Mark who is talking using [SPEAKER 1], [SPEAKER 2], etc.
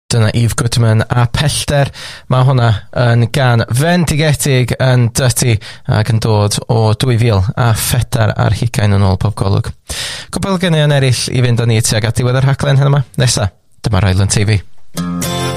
[SPEAKER 1] Dyna Eve Goodman a Pellter. Mae hwnna yn gan Fendigedig yn Dirty ac yn dod o 2004 ar hugain yn ôl pob golwg. Cwbl gynnu yn erill i fynd â ni tuag at diwedd yr rhaglen hyn yma. Nesa, dyma'r Island TV.